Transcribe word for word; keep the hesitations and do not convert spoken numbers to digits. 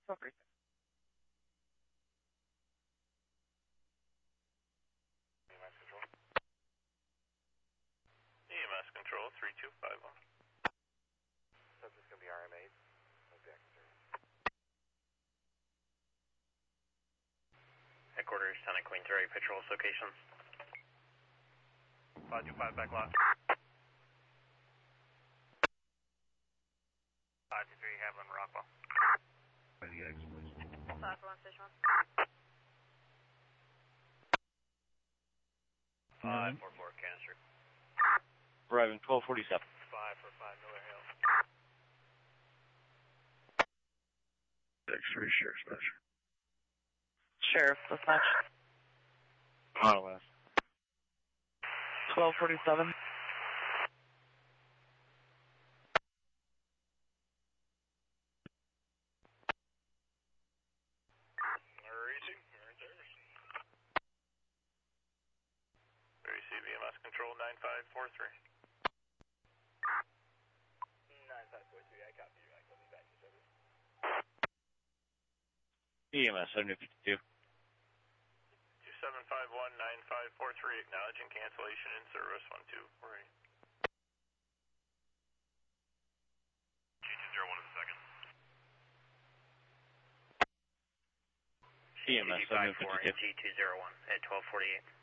twelve forty-seven. E M S control. E M S control, three two five one. Subject's going to be R M eight. Headquarters, Santa Queen Terry, patrols location. five two five, back lot. five two three, Haviland, Rockwell. five four one, station one. five four four, canister. Arriving twelve forty-seven. five four five, Miller Hill. X-ray Sheriff Special. Sheriff, dispatch. Honor West. twelve forty-seven. Racing, right there. Receive E M S control, nine five four three. nine five four three, I copy you. I copy back to service. E M S seventy fifty-two. two seven five one, nine five four three, acknowledging cancellation in service, one two four eight. G two zero one in a second. E M S seventy fifty-two. G two zero one at twelve forty-eight.